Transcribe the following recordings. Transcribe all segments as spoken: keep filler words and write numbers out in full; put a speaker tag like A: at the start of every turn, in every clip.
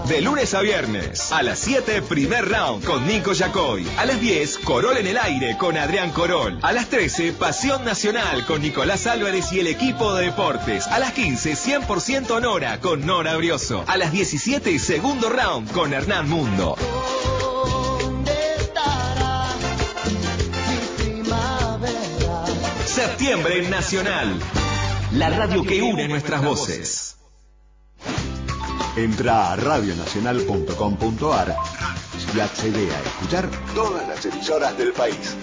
A: De lunes a viernes, a las siete, primer round con Nico Yacoy. A las diez, Corol en el aire con Adrián Corol. A las trece, Pasión Nacional con Nicolás Álvarez y el equipo de deportes. A las quince, cien por ciento Nora con Nora Brioso. A las diecisiete, segundo round con Hernán Mundo. Septiembre Nacional. La radio que une nuestras voces.
B: Entra a radio nacional punto com punto ar y accede a escuchar todas las emisoras del país.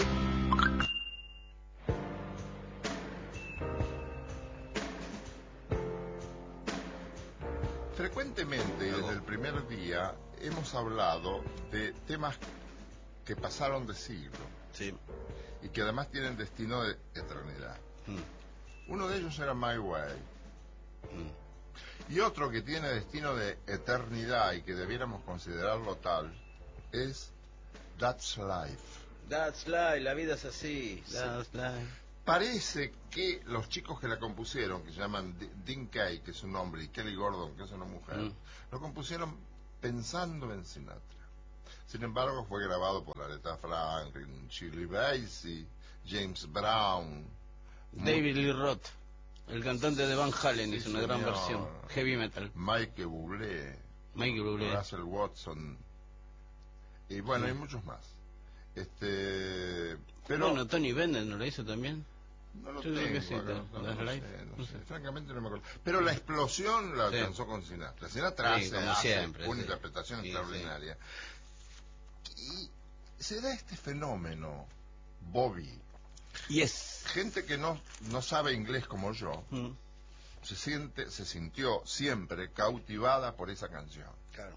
C: Frecuentemente y desde el primer día hemos hablado de temas que pasaron de siglo.
D: Sí.
C: Y que además tienen destino de eternidad. Mm. Uno de ellos era My Way. Mm. Y otro que tiene destino de eternidad y que debiéramos considerarlo tal es That's Life.
D: That's Life, la vida es así. That's sí. Life.
C: Parece que los chicos que la compusieron, que se llaman Dean Kay, que es un hombre, y Kelly Gordon, que es una mujer, mm. lo compusieron pensando en Sinatra. Sin embargo, fue grabado por Aretha Franklin, Shirley Bassey, James Brown,
D: David Lee Roth, el cantante de Van Halen, sí, hizo una señor, gran versión, heavy metal.
C: Michael Bublé,
D: Michael Bublé,
C: Russell Watson, y bueno, sí. hay muchos más. Este, pero
D: bueno, Tony Bennett no lo hizo también.
C: No lo Yo tengo, que sí, acá, no, no, no, sé, no, no sé. sé, francamente no me acuerdo. Pero la explosión la alcanzó sí. con Sinatra. Sinatra
D: sí,
C: hace, hace
D: siempre,
C: una
D: sí.
C: interpretación sí, extraordinaria. Sí. Y se da este fenómeno, Bobby.
D: Yes.
C: Gente que no, no sabe inglés como yo, mm. se siente, se sintió siempre cautivada por esa canción.
D: Claro.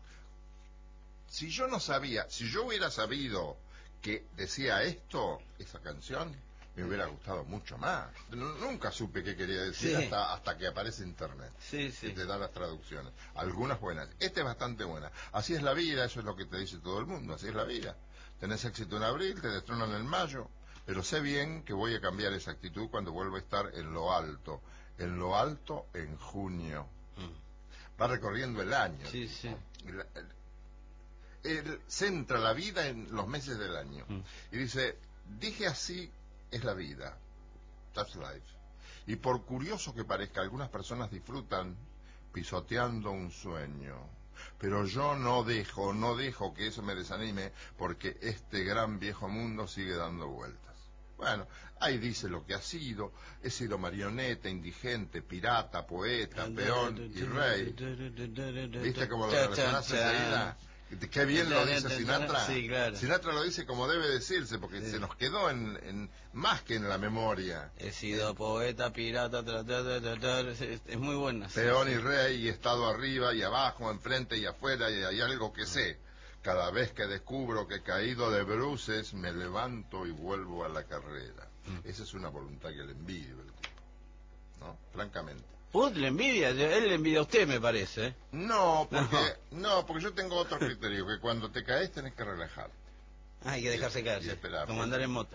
C: Si yo no sabía, si yo hubiera sabido que decía esto, esa canción, me hubiera gustado mucho más. Nunca supe qué quería decir sí. hasta hasta que aparece internet.
D: Sí, sí.
C: Y te da las traducciones. Algunas buenas. Esta es bastante buena. Así es la vida, eso es lo que te dice todo el mundo. Así es la vida. Tenés éxito en abril, te destronan en mayo. Pero sé bien que voy a cambiar esa actitud cuando vuelva a estar en lo alto. En lo alto en junio. Mm. Va recorriendo el año.
D: Sí, sí.
C: El, el, el, centra la vida en los meses del año. Mm. Y dice, dije así... es la vida, that's life. Y por curioso que parezca, algunas personas disfrutan pisoteando un sueño, pero yo no dejo, no dejo que eso me desanime, porque este gran viejo mundo sigue dando vueltas. Bueno, ahí dice lo que ha sido, he sido marioneta, indigente, pirata, poeta, peón y rey. ¿Viste cómo lo relacionás enseguida? Qué bien lo dice Sinatra.
D: Sí, claro.
C: Sinatra lo dice como debe decirse, porque sí. se nos quedó en, en más que en la memoria.
D: He sido eh, poeta, pirata, tra, tra, tra, tra, tra, es, es muy buena.
C: Peón
D: sí,
C: y
D: sí.
C: rey, y estado arriba y abajo, enfrente y afuera, y hay algo que sé. Cada vez que descubro que caído de bruces, me levanto y vuelvo a la carrera. Mm. Esa es una voluntad que le envidio el tipo, ¿no? Francamente.
D: ¿Usted le envidia? Él le envidia a usted, me parece. ¿eh?
C: No, porque no. no, porque yo tengo otro criterio, que cuando te caes tenés que relajarte.
D: Ah, hay que dejarse y, caer, y esperar, como andar en moto.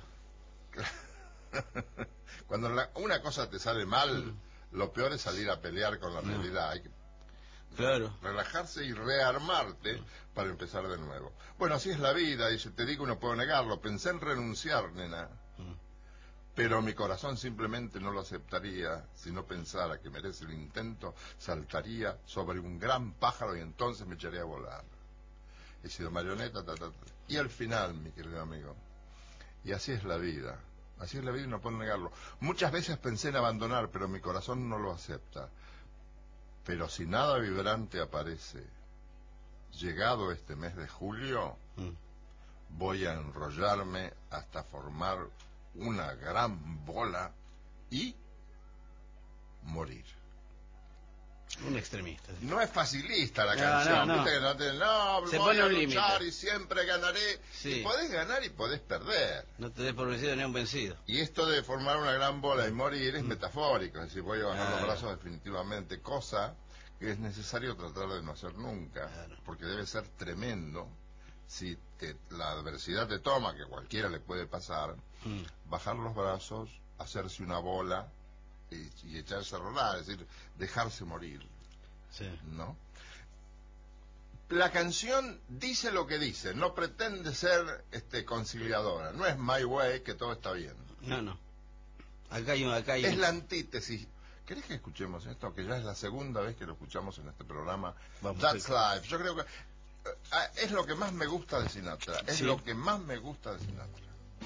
C: Cuando la, una cosa te sale mal, mm. lo peor es salir a pelear con la no. realidad. Hay que
D: claro.
C: relajarse y rearmarte mm. para empezar de nuevo. Bueno, así es la vida, y te digo, no puedo negarlo. Pensé en renunciar, nena. Mm. Pero mi corazón simplemente no lo aceptaría. Si no pensara que merece el intento, saltaría sobre un gran pájaro y entonces me echaría a volar. He sido marioneta, ta, ta, ta. Y al final, mi querido amigo, y así es la vida, así es la vida y no puedo negarlo. Muchas veces pensé en abandonar, pero mi corazón no lo acepta. Pero si nada vibrante aparece, llegado este mes de julio, mm. voy a enrollarme hasta formar una gran bola y morir.
D: Un extremista. ¿Sí?
C: No es facilista la
D: no,
C: canción,
D: no, no.
C: ¿viste? Que no, te, no
D: se
C: voy
D: pone
C: a
D: un
C: luchar
D: límite
C: y siempre ganaré. Sí. Y podés ganar y podés perder.
D: No te des por vencido ni un vencido.
C: Y esto de formar una gran bola y morir es mm. metafórico, es decir, voy a bajar
D: claro.
C: los brazos definitivamente, cosa que es necesario tratar de no hacer nunca, claro. porque debe ser tremendo. Si te, la adversidad te toma, que a cualquiera le puede pasar, mm. bajar los brazos, hacerse una bola y, y echarse a rodar, es decir, dejarse morir,
D: sí.
C: ¿no? la canción dice lo que dice, no pretende ser este conciliadora, no es My Way, que todo está bien.
D: No, no. Acá hay un... Acá hay
C: es
D: un...
C: la antítesis. ¿Querés que escuchemos esto? Que ya es la segunda vez que lo escuchamos en este programa.
D: Vamos,
C: That's
D: sí.
C: Life. Yo creo que eh, es lo que más me gusta de Sinatra. Es
D: Sí.
C: lo que más me gusta de Sinatra.